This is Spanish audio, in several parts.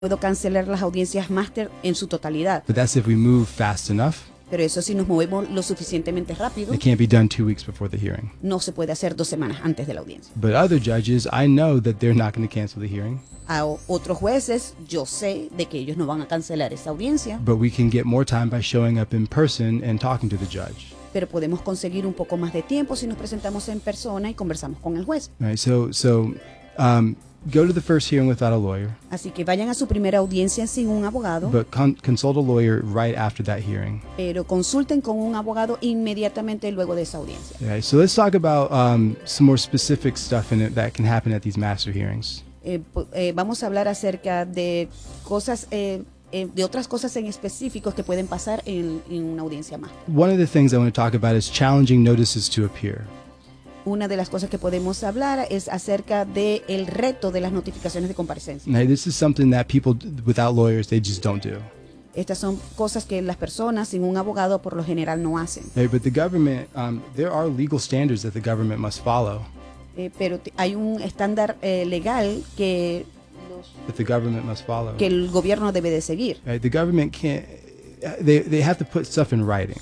puedo cancelar las audiencias máster en su totalidad. But that's if we move fast enough. Pero eso si nos movemos lo suficientemente rápido, It can't be done 2 weeks before the hearing. no se puede hacer 2 semanas antes de la audiencia. But other judges, I know that they're not going to cancel the hearing. A otros jueces, yo sé de que ellos no van a cancelar esa audiencia, But we can get more time by showing up in person and talking to the judge. pero podemos conseguir un poco más de tiempo si nos presentamos en persona y conversamos con el juez. Right? Go to the first hearing without a lawyer, Así que vayan a su primera audiencia sin un abogado, but consult a lawyer right after that hearing. pero consulten con un abogado inmediatamente luego de esa audiencia. Okay, so let's talk about some more specific stuff in it that can happen at these master hearings. Vamos a hablar acerca de cosas, de otras cosas en específicos que pueden pasar en una audiencia más. One of the things I want to talk about is challenging notices to appear. Una de las cosas que podemos hablar es acerca de el reto de las notificaciones de comparecencia. Now, this is something that people without lawyers, they just don't do. Estas son cosas que las personas sin un abogado por lo general no hacen. Right, but the government, there are legal standards that the government must follow. Pero hay un estándar legal que That the government must follow. el gobierno debe de seguir. Right, the government can't. They have to put stuff in writing.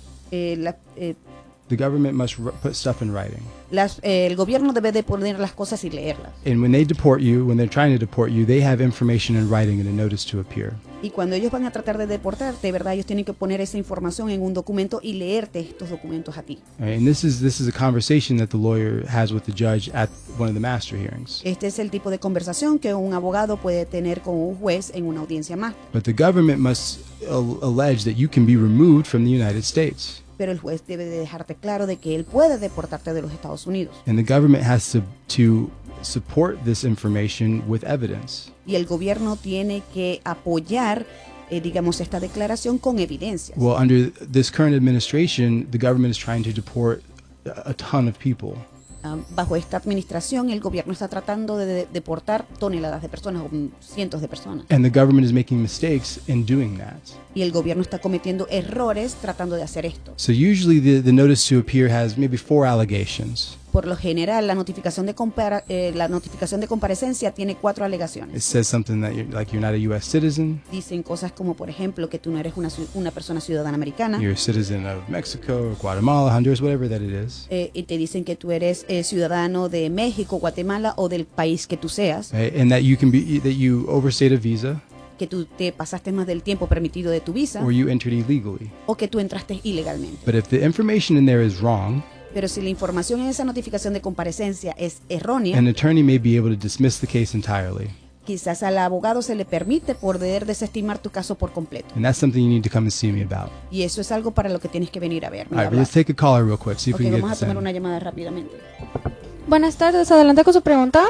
The government must put stuff in writing. El gobierno debe de poner las cosas y leerlas. And when they deport you, when they're trying to deport you, they have information in writing in a notice to appear. Y cuando ellos van a tratar de deportarte, ¿verdad? Ellos tienen que poner esa información en un documento y leerte estos documentos a ti. Right, and this is a conversation that the lawyer has with the judge at one of the master hearings. Este es el tipo de conversación que un abogado puede tener con un juez en una audiencia más. But the government must allege that you can be removed from the United States. Pero el juez debe de dejarte claro de que él puede deportarte de los Estados Unidos. And the government has to support this information with evidence. Y el gobierno tiene que apoyar, digamos, esta declaración con evidencias. Well, under this current administration, the government is trying to deport a ton of people. Bajo esta administración, el gobierno está tratando de deportar toneladas de personas, o cientos de personas. And the government is making mistakes in doing that. Y el gobierno está cometiendo errores tratando de hacer esto. So usually the notice to appear has maybe 4 allegations. Por lo general, la notificación de comparecencia tiene 4 alegaciones. It says something that you're not a U.S. citizen. Dicen cosas como, por ejemplo, que tú no eres una persona ciudadana americana. You're a citizen of Mexico or Guatemala, Honduras, whatever that it is. Y te dicen que tú eres ciudadano de México, Guatemala o del país que tú seas. Right? And that you overstayed a visa. Que tú te pasaste más del tiempo permitido de tu visa. Or you entered illegally. O que tú entraste ilegalmente. But if the information in there is wrong, pero si la información en esa notificación de comparecencia es errónea, an attorney may be able to dismiss the case entirely. Quizás al abogado se le permite poder desestimar tu caso por completo. And that's something you need to come and see me about. Y eso es algo para lo que tienes que venir a ver. All right, let's take a caller real quick. See if we can get vamos a this tomar in. una llamada rápidamente. Buenas tardes, adelante con su pregunta.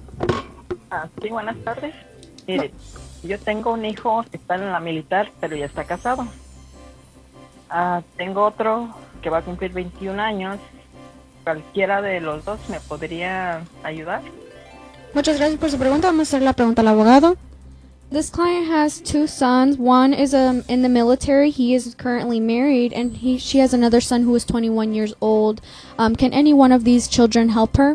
Sí, buenas tardes. Mire, yo tengo un hijo que está en la militar, pero ya está casado. Tengo otro que va a cumplir 21 años. ¿Cualquiera de los dos me podría ayudar? Muchas gracias por su pregunta. Vamos a hacer la pregunta al abogado. This client has 2 sons. One is in the military. He is currently married, and she has another son who is 21 years old. Can any one of these children help her?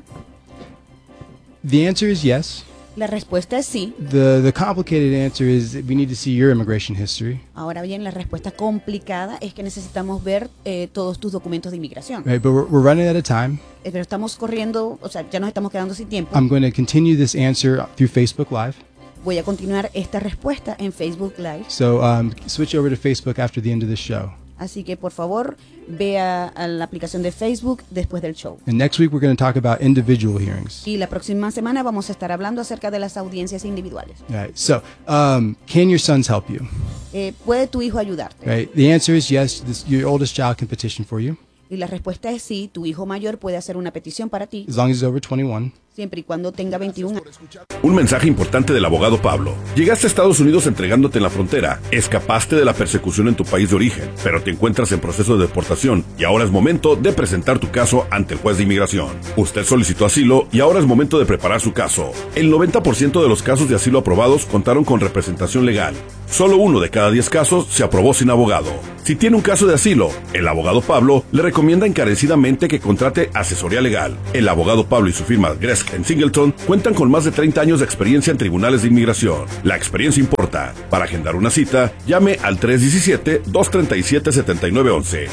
The answer is yes. La respuesta es sí. The complicated answer is that we need to see your immigration history. Ahora bien, la respuesta complicada es que necesitamos ver todos tus documentos de inmigración. Right, but we're running out of time. Pero estamos corriendo, o sea, ya nos estamos quedando sin tiempo. I'm going to continue this answer through Facebook Live. Voy a continuar esta respuesta en Facebook Live. So switch over to Facebook after the end of the show. Así que por favor vea a la aplicación de Facebook después del show. And next week we're going to talk about individual hearings. Y la próxima semana vamos a estar hablando acerca de las audiencias individuales. Right. So can your sons help you? ¿Puede tu hijo ayudarte? Right. The answer is yes. Your oldest child can petition for you. Y la respuesta es sí. Tu hijo mayor puede hacer una petición para ti. As long as he's over 21. Siempre y cuando tenga 21 años. Un mensaje importante del abogado Pablo. Llegaste a Estados Unidos entregándote en la frontera. Escapaste de la persecución en tu país de origen, pero te encuentras en proceso de deportación y ahora es momento de presentar tu caso ante el juez de inmigración. Usted solicitó asilo y ahora es momento de preparar su caso. El 90% de los casos de asilo aprobados contaron con representación legal. Solo 1 de cada 10 casos se aprobó sin abogado. Si tiene un caso de asilo, el abogado Pablo le recomienda encarecidamente que contrate asesoría legal. El abogado Pablo y su firma Gresca Gresk en Singleton cuentan con más de 30 años de experiencia en tribunales de inmigración. La experiencia importa. Para agendar una cita, llame al 317-237-7911.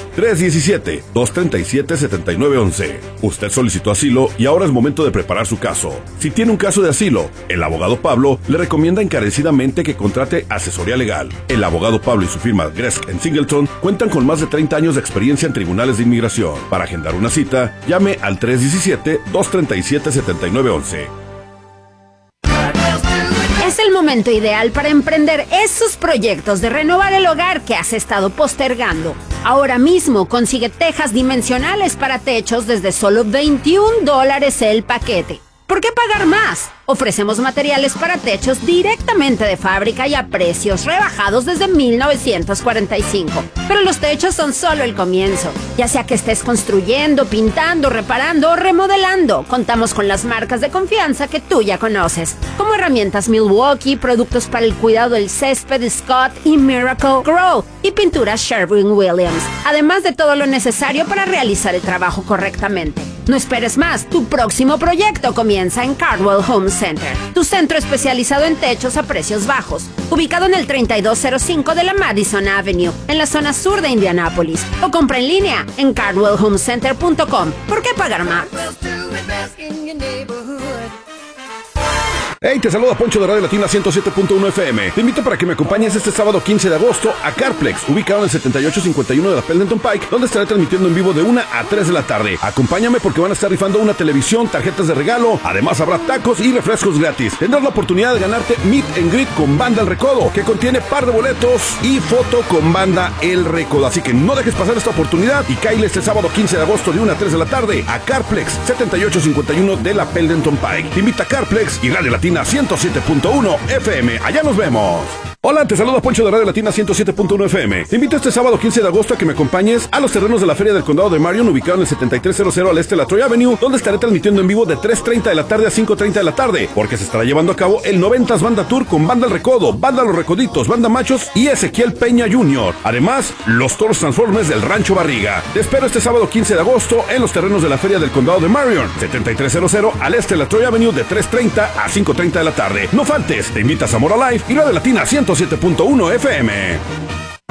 317-237-7911. Usted solicitó asilo y ahora es momento de preparar su caso. Si tiene un caso de asilo, el abogado Pablo le recomienda encarecidamente que contrate asesoría legal. El abogado Pablo y su firma Gresk en Singleton cuentan con más de 30 años de experiencia en tribunales de inmigración. Para agendar una cita, llame al 317-237-7911. Es el momento ideal para emprender esos proyectos de renovar el hogar que has estado postergando. Ahora mismo consigue tejas dimensionales para techos desde solo $21 el paquete. ¿Por qué pagar más? Ofrecemos materiales para techos directamente de fábrica y a precios rebajados desde 1945. Pero los techos son solo el comienzo. Ya sea que estés construyendo, pintando, reparando o remodelando, contamos con las marcas de confianza que tú ya conoces, como herramientas Milwaukee, productos para el cuidado del césped Scott y Miracle Grow y pinturas Sherwin-Williams, además de todo lo necesario para realizar el trabajo correctamente. No esperes más, tu próximo proyecto comienza en Cardwell Home Center, tu centro especializado en techos a precios bajos, ubicado en el 3205 de la Madison Avenue, en la zona sur de Indianápolis, o compra en línea en cardwellhomecenter.com. ¿Por qué pagar más? Hey, te saluda Poncho de Radio Latina 107.1 FM. Te invito para que me acompañes este sábado 15 de agosto a Carplex, ubicado en el 7851 de la Pendleton Pike, donde estaré transmitiendo en vivo de 1 a 3 de la tarde. Acompáñame porque van a estar rifando una televisión, tarjetas de regalo, además habrá tacos y refrescos gratis. Tendrás la oportunidad de ganarte Meet and Greet con Banda El Recodo, que contiene par de boletos y foto con Banda El Recodo. Así que no dejes pasar esta oportunidad y cáile este sábado 15 de agosto de 1 a 3 de la tarde a Carplex, 7851 de la Pendleton Pike. Te invita a Carplex y Radio Latina 107.1 FM. Allá nos vemos. Hola, te saluda Poncho de Radio Latina 107.1 FM. Te invito este sábado 15 de agosto a que me acompañes a los terrenos de la Feria del Condado de Marion, ubicado en el 7300 al este de la Troy Avenue, donde estaré transmitiendo en vivo de 3:30 de la tarde a 5:30 de la tarde, porque se estará llevando a cabo el 90s Banda Tour con Banda El Recodo, Banda Los Recoditos, Banda Machos y Ezequiel Peña Jr. Además, los Toros Transformers del Rancho Barriga. Te espero este sábado 15 de agosto en los terrenos de la Feria del Condado de Marion, 7300 al este de la Troy Avenue, de 3:30 a 5:30 de la tarde. No faltes, te invita a Zamora Live y Radio Latina 107.1 FM.